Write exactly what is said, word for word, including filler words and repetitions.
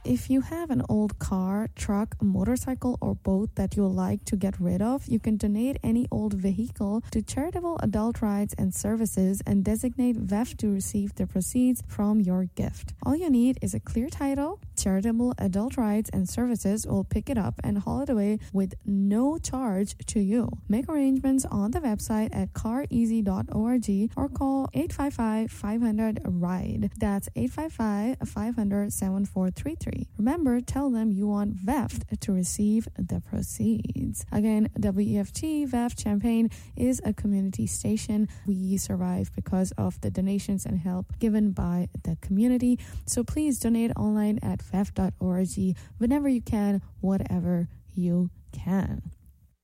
If you have an old car, truck, motorcycle, or boat that you'd like to get rid of, you can donate any old vehicle to Charitable Adult Rights and Services and designate V E F to receive the proceeds from your gift. All you need is a clear title. Charitable Adult Rights and Services will pick it up and haul it away with no charge to you. Make arrangements on the website at car easy dot org or call eight five five, five hundred, RIDE. That's eight five five, five hundred, seven four three three. Remember, tell them you want V E F to receive the proceeds. Again, W E F T V E F Champaign is a community station. We survive because of the donations and help given by the community. So please donate online at V E F dot org whenever you can, whatever you can.